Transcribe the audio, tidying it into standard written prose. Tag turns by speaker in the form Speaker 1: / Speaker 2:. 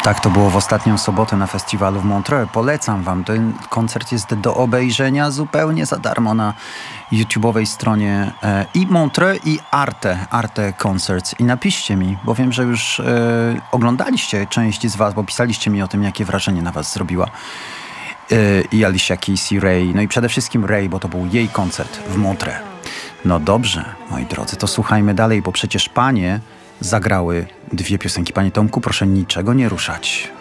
Speaker 1: Tak to było w ostatnią sobotę na festiwalu w Montreux. Polecam wam. Ten koncert jest do obejrzenia zupełnie za darmo na YouTube'owej stronie i Montreux i Arte Concerts. I napiszcie mi, bo wiem, że już oglądaliście część z was, bo pisaliście mi o tym, jakie wrażenie na was zrobiła i Alicia Keys i Ray. No i przede wszystkim Ray, bo to był jej koncert w Montreux. No dobrze, moi drodzy, to słuchajmy dalej, bo przecież panie zagrały dwie piosenki. Panie Tomku, proszę niczego nie ruszać.